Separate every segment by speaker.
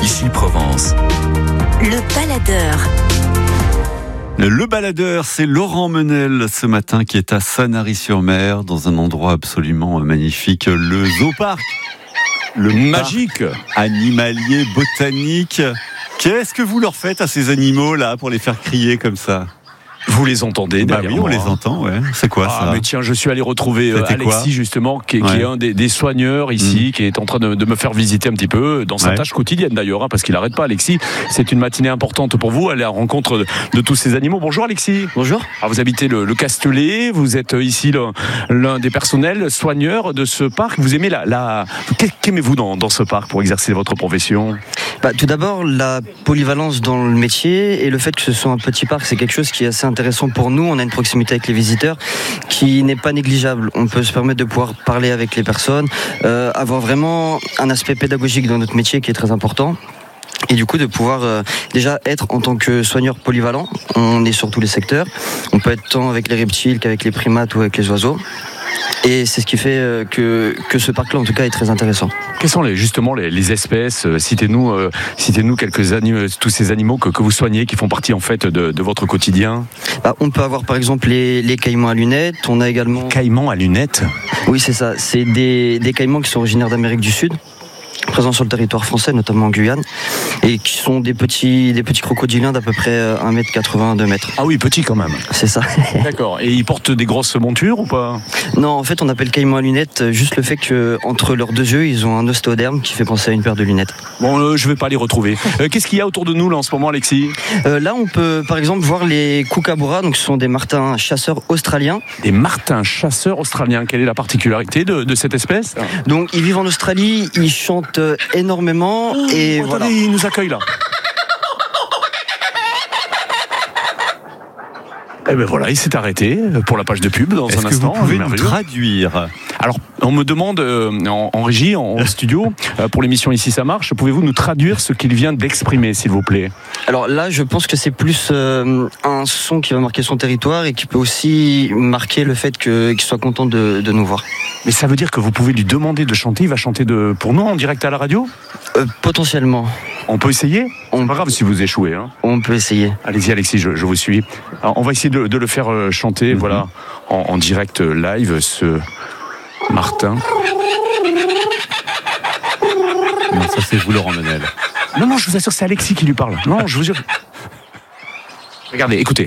Speaker 1: Ici Provence.
Speaker 2: Le baladeur.
Speaker 3: Le baladeur, c'est Laurent Menel ce matin qui est à Sanary-sur-Mer, dans un endroit absolument magnifique, le Zooparc. Le
Speaker 1: Magique
Speaker 3: animalier botanique. Qu'est-ce que vous leur faites à ces animaux là pour les faire crier comme ça?
Speaker 1: Vous les entendez derrière
Speaker 3: oui, on
Speaker 1: moi,
Speaker 3: les entend, ouais. C'est quoi ça?
Speaker 1: Mais tiens, je suis allé retrouver
Speaker 3: C'était
Speaker 1: Alexis
Speaker 3: quoi
Speaker 1: justement, qui est un des soigneurs ici, qui est en train de me faire visiter un petit peu dans sa tâche quotidienne d'ailleurs, parce qu'il n'arrête pas. Alexis, c'est une matinée importante pour vous, aller à la rencontre de tous ces animaux. Bonjour Alexis.
Speaker 4: Bonjour.
Speaker 1: Alors, vous habitez le Castellet, vous êtes ici l'un des personnels soigneurs de ce parc. Vous aimez qu'aimez-vous dans ce parc pour exercer votre profession?
Speaker 4: Tout d'abord, la polyvalence dans le métier et le fait que ce soit un petit parc, c'est quelque chose qui est assez intéressant pour nous. On a une proximité avec les visiteurs qui n'est pas négligeable. On peut se permettre de pouvoir parler avec les personnes, avoir vraiment un aspect pédagogique dans notre métier qui est très important. Et du coup de pouvoir déjà être en tant que soigneur polyvalent, on est sur tous les secteurs. On peut être tant avec les reptiles qu'avec les primates ou avec les oiseaux. Et c'est ce qui fait que ce parc-là, en tout cas, est très intéressant.
Speaker 1: Quelles sont justement les espèces? Citez-nous quelques animaux, tous ces animaux que vous soignez, qui font partie en fait de votre quotidien.
Speaker 4: On peut avoir par exemple les caïmans à lunettes. On a également...
Speaker 1: Caïmans à lunettes?
Speaker 4: Oui, c'est ça. C'est des caïmans qui sont originaires d'Amérique du Sud, présents sur le territoire français, notamment en Guyane, et qui sont des petits crocodiliens d'à peu près 1m80, 2 mètres.
Speaker 1: Ah oui, petits quand même.
Speaker 4: C'est ça.
Speaker 1: D'accord. Et ils portent des grosses montures ou pas?
Speaker 4: Non, en fait, on appelle caïman à lunettes juste le fait qu'entre leurs deux yeux, ils ont un ostéoderme qui fait penser à une paire de lunettes.
Speaker 1: Bon, je vais pas les retrouver. Qu'est-ce qu'il y a autour de nous là en ce moment, Alexis?
Speaker 4: Là, on peut par exemple voir les kookaburras, donc ce sont des martins chasseurs australiens.
Speaker 1: Des martins chasseurs australiens. Quelle est la particularité de cette espèce?
Speaker 4: Donc, ils vivent en Australie, ils chantent énormément et
Speaker 1: attendez,
Speaker 4: voilà.
Speaker 1: Ils nous accueillent là. Eh ben voilà, il s'est arrêté pour la page de pub dans un instant.
Speaker 3: Est-ce que vous pouvez nous
Speaker 1: Merveilleux.
Speaker 3: traduire?
Speaker 1: Alors, on me demande en régie, en studio, pour l'émission Ici ça marche, pouvez-vous nous traduire ce qu'il vient d'exprimer, s'il vous plaît?
Speaker 4: Alors là, je pense que c'est plus un son qui va marquer son territoire et qui peut aussi marquer le fait qu'il soit content de nous voir.
Speaker 1: Mais ça veut dire que vous pouvez lui demander de chanter, il va chanter pour nous en direct à la radio?
Speaker 4: Potentiellement.
Speaker 1: On peut essayer? C'est pas grave si vous échouez. Hein.
Speaker 4: On peut essayer.
Speaker 1: Allez-y Alexis, je vous suis. Alors, on va essayer de le faire chanter, voilà, en direct live, ce Martin.
Speaker 3: Non, ça c'est vous Laurent Menel.
Speaker 1: Non, je vous assure, c'est Alexis qui lui parle. Non, je vous jure. Regardez, écoutez.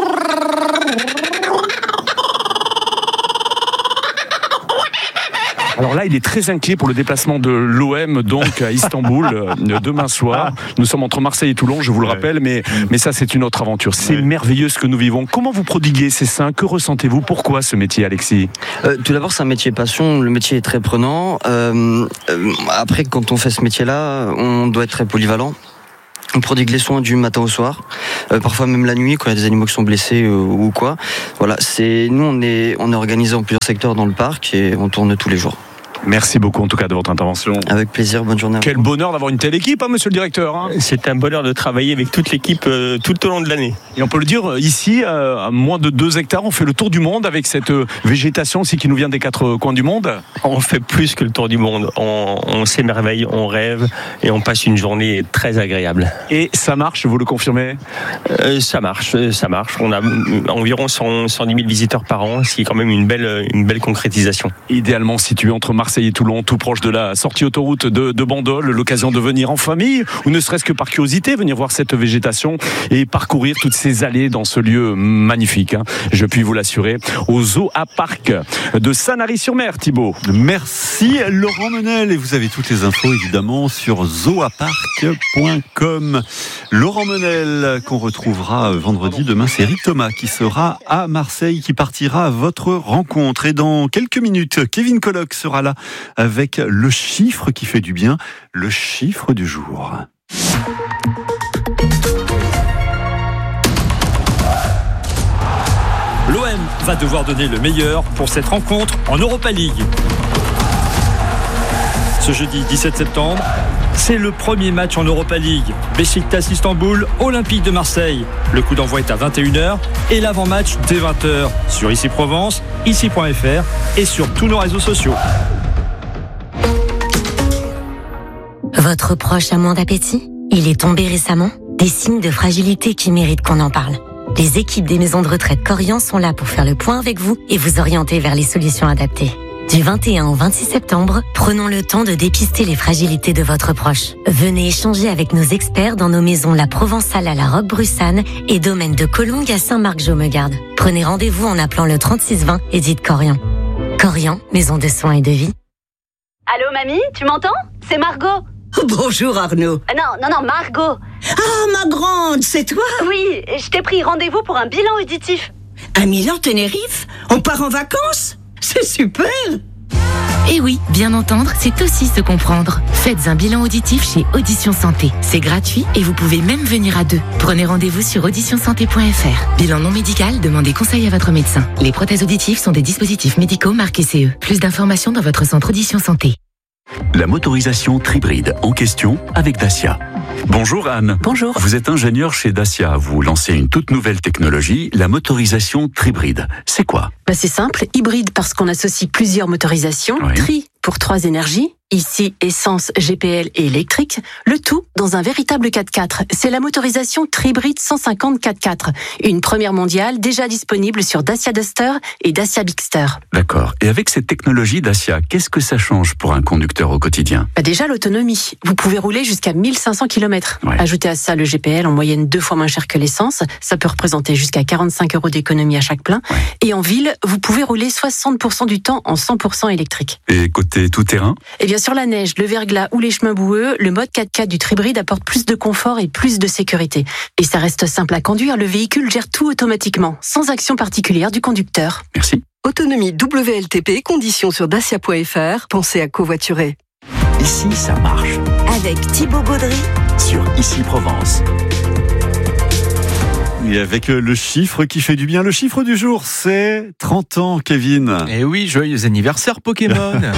Speaker 1: Alors là, il est très inquiet pour le déplacement de l'OM donc à Istanbul demain soir. Nous sommes entre Marseille et Toulon, je vous le rappelle, mais ça c'est une autre aventure. C'est merveilleux ce que nous vivons. Comment vous prodiguez ces seins? Que ressentez-vous? Pourquoi ce métier, Alexis?
Speaker 4: Tout d'abord, c'est un métier passion. Le métier est très prenant. Après, quand on fait ce métier-là, on doit être très polyvalent. On prodigue les soins du matin au soir, parfois même la nuit quand il y a des animaux qui sont blessés ou quoi. Voilà, nous on est organisé en plusieurs secteurs dans le parc et on tourne tous les jours.
Speaker 1: Merci beaucoup en tout cas de votre intervention.
Speaker 4: Avec plaisir, bonne journée.
Speaker 1: Quel bonheur d'avoir une telle équipe, hein, monsieur le directeur. Hein.
Speaker 5: C'est un bonheur de travailler avec toute l'équipe tout au long de l'année.
Speaker 1: Et on peut le dire, ici, à moins de 2 hectares, on fait le tour du monde avec cette végétation aussi qui nous vient des 4 coins du monde.
Speaker 5: On fait plus que le tour du monde. On s'émerveille, on rêve et on passe une journée très agréable.
Speaker 1: Et ça marche, vous le confirmez?
Speaker 5: Ça marche. On a environ 110 000 visiteurs par an, ce qui est quand même une belle concrétisation.
Speaker 1: Idéalement situé entre Marseille et Toulon, tout proche de la sortie autoroute de Bandol, l'occasion de venir en famille ou ne serait-ce que par curiosité, venir voir cette végétation et parcourir toutes ces allées dans ce lieu magnifique, hein, je puis vous l'assurer, au Zooparc de Sanary-sur-Mer, Thibaut.
Speaker 3: Merci Laurent Menel, et vous avez toutes les infos évidemment sur zooparc.com. Laurent Menel qu'on retrouvera vendredi. Demain c'est Eric Thomas qui sera à Marseille, qui partira à votre rencontre, et dans quelques minutes Kevin Colloc sera là avec le chiffre qui fait du bien, le chiffre du jour.
Speaker 6: L'OM va devoir donner le meilleur pour cette rencontre en Europa League. Ce jeudi 17 septembre, c'est le premier match en Europa League. Beşiktaş Istanbul, Olympique de Marseille. Le coup d'envoi est à 21h et l'avant-match dès 20h sur Ici Provence, ici.fr et sur tous nos réseaux sociaux.
Speaker 7: Votre proche a moins d'appétit? Il est tombé récemment? Des signes de fragilité qui méritent qu'on en parle. Les équipes des maisons de retraite Korian sont là pour faire le point avec vous et vous orienter vers les solutions adaptées. Du 21 au 26 septembre, prenons le temps de dépister les fragilités de votre proche. Venez échanger avec nos experts dans nos maisons La Provençale à la Roque-Brussanne et Domaine de Collongue à Saint-Marc-Jaumegarde. Prenez rendez-vous en appelant le 3620 et dites Korian. Korian, maison de soins et de vie.
Speaker 8: Allô mamie, tu m'entends? C'est Margot.
Speaker 9: Bonjour Arnaud.
Speaker 8: Non, Margot.
Speaker 9: Ah, ma grande, c'est toi?
Speaker 8: Oui, je t'ai pris rendez-vous pour un bilan auditif.
Speaker 9: À Milan-Tenerife? On part en vacances? C'est super!
Speaker 10: Et oui, bien entendre, c'est aussi se comprendre. Faites un bilan auditif chez Audition Santé. C'est gratuit et vous pouvez même venir à deux. Prenez rendez-vous sur auditionsanté.fr. Bilan non médical, demandez conseil à votre médecin. Les prothèses auditives sont des dispositifs médicaux marqués CE. Plus d'informations dans votre centre Audition Santé.
Speaker 11: La motorisation Tribride en question avec Dacia. Bonjour Anne.
Speaker 12: Bonjour.
Speaker 11: Vous êtes ingénieure chez Dacia. Vous lancez une toute nouvelle technologie, la motorisation Tribride. C'est quoi?
Speaker 12: C'est simple, hybride parce qu'on associe plusieurs motorisations,
Speaker 11: Oui.
Speaker 12: Tri pour 3 énergies, ici essence, GPL et électrique, le tout dans un véritable 4x4. C'est la motorisation Tribride 150 4x4, une première mondiale déjà disponible sur Dacia Duster et Dacia Bigster.
Speaker 11: D'accord. Et avec cette technologie Dacia, qu'est-ce que ça change pour un conducteur au quotidien?
Speaker 12: Déjà l'autonomie, vous pouvez rouler jusqu'à 1500 km.
Speaker 11: Ouais.
Speaker 12: Ajoutez à ça le GPL en moyenne 2 fois moins cher que l'essence, ça peut représenter jusqu'à 45 € d'économie à chaque plein.
Speaker 11: Ouais.
Speaker 12: Et en ville, vous pouvez rouler 60% du temps en 100% électrique.
Speaker 11: Et côté tout-terrain?
Speaker 12: Et bien sur la neige, le verglas ou les chemins boueux, le mode 4x4 du Tribride apporte plus de confort et plus de sécurité. Et ça reste simple à conduire, le véhicule gère tout automatiquement, sans action particulière du conducteur.
Speaker 11: Merci.
Speaker 13: Autonomie WLTP, conditions sur dacia.fr, pensez à covoiturer.
Speaker 11: Ici, ça marche.
Speaker 2: Avec Thibaut Gaudry
Speaker 11: Sur Ici Provence.
Speaker 3: Et avec le chiffre qui fait du bien, le chiffre du jour, c'est 30 ans, Kevin.
Speaker 14: Et oui, joyeux anniversaire Pokémon.